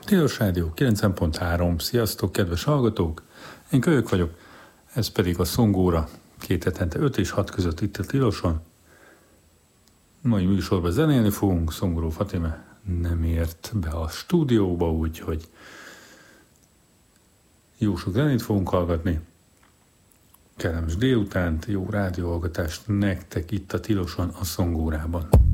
Tilos Rádió 90.3. Sziasztok, kedves hallgatók! Én Kölyök vagyok, ez pedig a Szongóra 2 hetente 5 és 6 között itt a Tiloson. Mai műsorban zenélni fogunk, Szongoró Fatime nem ért be a stúdióba, úgyhogy jó sok zenét fogunk hallgatni. Kellemes délutánt, jó rádióhallgatást nektek itt a Tiloson, a Szongórában.